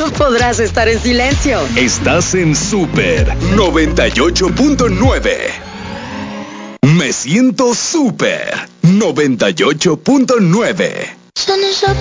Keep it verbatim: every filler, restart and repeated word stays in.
podrás estar en silencio. Estás en Super noventa y ocho punto nueve. Me siento Super noventa y ocho punto nueve.